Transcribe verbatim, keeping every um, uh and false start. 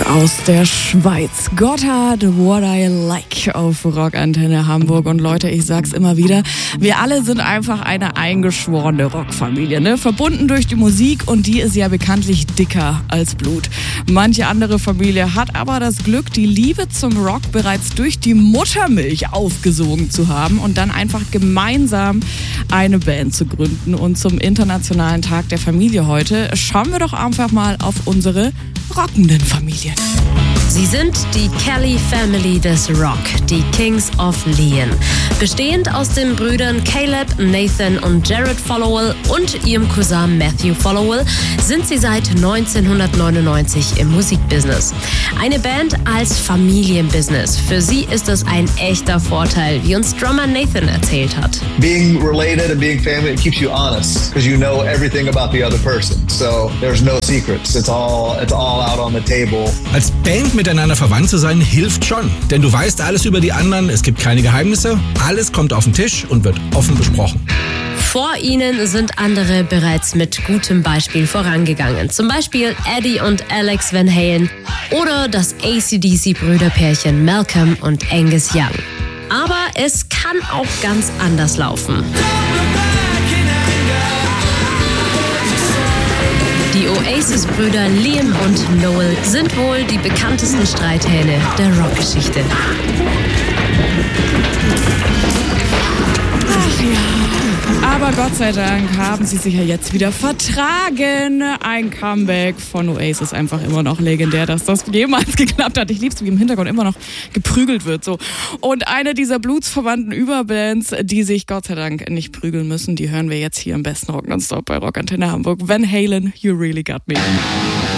aus der Schweiz. Gotthard, What I Like auf Rockantenne Hamburg. Und Leute, ich sag's immer wieder, wir alle sind einfach eine eingeschworene Rockfamilie, ne? Verbunden durch die Musik, und die ist ja bekanntlich dicker als Blut. Manche andere Familie hat aber das Glück, die Liebe zum Rock bereits durch die Muttermilch aufgesogen zu haben und dann einfach gemeinsam eine Band zu gründen. Und zum Internationalen Tag der Familie heute schauen wir doch einfach mal auf unsere rockenden Familien. Sie sind die Kelly Family des Rock, die Kings of Leon. Bestehend aus den Brüdern Caleb, Nathan und Jared Followell und ihrem Cousin Matthew Followell sind sie seit neunzehnhundertneunundneunzig im Musikbusiness. Eine Band als Familienbusiness. Für sie ist das ein echter Vorteil, wie uns Drummer Nathan erzählt hat. Being related and being family, it keeps you honest because you know everything about the other person. So there's no secrets. It's all, it's all out on the table. Als Band miteinander verwandt zu sein, hilft schon. Denn du weißt alles über die anderen, es gibt keine Geheimnisse, alles kommt auf den Tisch und wird offen besprochen. Vor ihnen sind andere bereits mit gutem Beispiel vorangegangen. Zum Beispiel Eddie und Alex Van Halen oder das A C D C-Brüderpärchen Malcolm und Angus Young. Aber es kann auch ganz anders laufen. Die Oasis-Brüder Liam und Noel sind wohl die bekanntesten Streithähne der Rockgeschichte. Ach ja, aber Gott sei Dank haben sie sich ja jetzt wieder vertragen. Ein Comeback von Oasis, einfach immer noch legendär, dass das jemals geklappt hat. Ich lieb's, wie im Hintergrund immer noch geprügelt wird. So. Und eine dieser blutsverwandten Überbands, die sich Gott sei Dank nicht prügeln müssen, die hören wir jetzt hier im besten Rock nonstop bei Rockantenne Hamburg. Van Halen, You Really Got Me.